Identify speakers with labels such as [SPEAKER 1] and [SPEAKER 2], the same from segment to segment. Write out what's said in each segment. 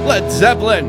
[SPEAKER 1] Led Zeppelin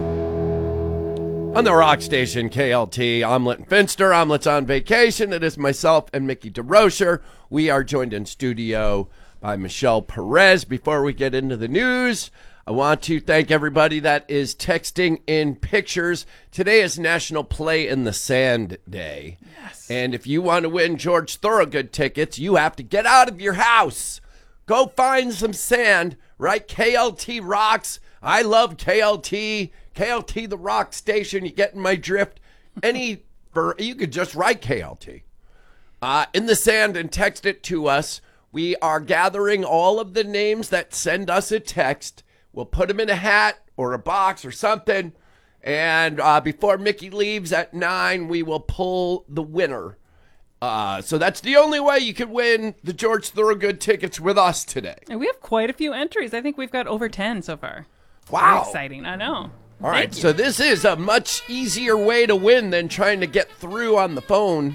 [SPEAKER 1] on the rock station KLT. Omelet and Finster. Omelet's on vacation. It is myself and Mickey DeRocher. We are joined in studio by Michelle Perez. Before we get into the news, I want to thank everybody that is texting in pictures. Today is National Play in the Sand Day.
[SPEAKER 2] Yes.
[SPEAKER 1] And if you want to win George Thorogood tickets, you have to get out of your house. Go find some sand, right? KLT rocks. I love KLT. KLT, the rock station. You getting my drift? You could just write KLT in the sand and text it to us. We are gathering all of the names that send us a text. We'll put them in a hat or a box or something. And before Mickey leaves at 9, we will pull the winner. So that's the only way you can win the George Thorogood tickets with us today.
[SPEAKER 2] And we have quite a few entries. I think we've got over 10 so far.
[SPEAKER 1] Wow.
[SPEAKER 2] Very exciting. I know.
[SPEAKER 1] All right. So this is a much easier way to win than trying to get through on the phone.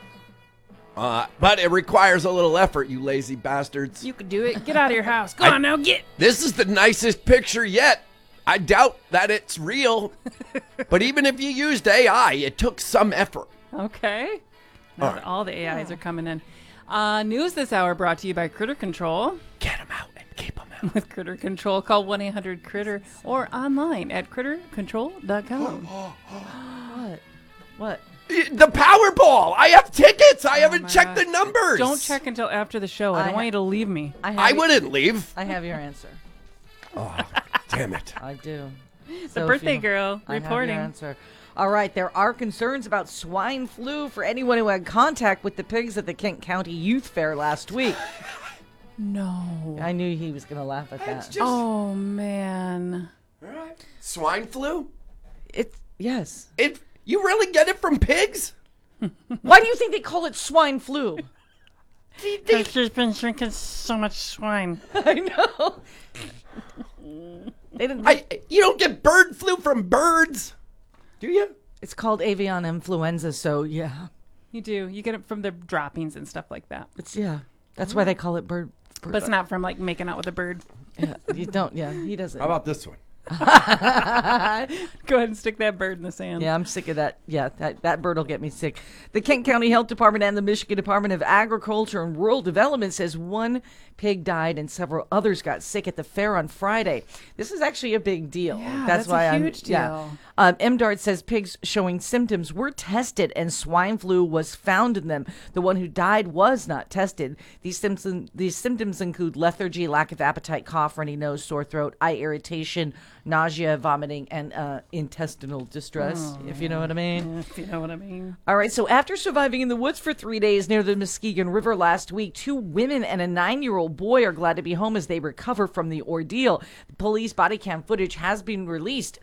[SPEAKER 1] But it requires a little effort, you lazy bastards.
[SPEAKER 2] You can do it. Get out of your house. Go on now, get.
[SPEAKER 1] This is the nicest picture yet. I doubt that it's real. But even if you used AI, it took some effort.
[SPEAKER 2] Okay.
[SPEAKER 1] All right.
[SPEAKER 2] All the AIs are coming in. News this hour brought to you by Critter Control.
[SPEAKER 1] Get them out and keep them out.
[SPEAKER 2] With Critter Control, call 1-800-CRITTER or online at crittercontrol.com.
[SPEAKER 3] What?
[SPEAKER 1] The Powerball. I have tickets. I haven't checked the numbers.
[SPEAKER 2] Don't check until after the show. I don't want you to leave me.
[SPEAKER 1] I wouldn't leave.
[SPEAKER 3] I have your answer.
[SPEAKER 1] Oh, damn it.
[SPEAKER 3] I do.
[SPEAKER 2] The birthday girl reporting.
[SPEAKER 3] I have your answer. All right, there are concerns about swine flu for anyone who had contact with the pigs at the Kent County Youth Fair last week.
[SPEAKER 2] No.
[SPEAKER 3] I knew he was going to laugh at that.
[SPEAKER 2] Oh, man.
[SPEAKER 1] All right. Swine flu?
[SPEAKER 3] Yes.
[SPEAKER 1] You really get it from pigs?
[SPEAKER 3] Why do you think they call it swine flu?
[SPEAKER 2] She's been drinking so much swine.
[SPEAKER 3] I know.
[SPEAKER 1] You don't get bird flu from birds, do you?
[SPEAKER 3] It's called avian influenza, so yeah.
[SPEAKER 2] You do. You get it from the droppings and stuff like that.
[SPEAKER 3] That's why they call it bird.
[SPEAKER 2] But it's not from, like, making out with a bird.
[SPEAKER 3] Yeah, you don't. Yeah, he doesn't.
[SPEAKER 1] How about this one?
[SPEAKER 2] Go ahead and stick that bird in the sand.
[SPEAKER 3] Yeah, I'm sick of that. Yeah, that bird will get me sick. The Kent County Health Department and the Michigan Department of Agriculture and Rural Development says one pig died and several others got sick at the fair on Friday. This is actually a big deal.
[SPEAKER 2] Yeah,
[SPEAKER 3] that's why
[SPEAKER 2] a huge deal.
[SPEAKER 3] Yeah. MDARD says pigs showing symptoms were tested and swine flu was found in them. The one who died was not tested. These symptoms include lethargy, lack of appetite, cough, runny nose, sore throat, eye irritation, nausea, vomiting, and intestinal distress, if you know what I mean.
[SPEAKER 2] If you know what I mean.
[SPEAKER 3] All right, so after surviving in the woods for 3 days near the Muskegon River last week, 2 women and a 9-year-old boy are glad to be home as they recover from the ordeal. The police body cam footage has been released.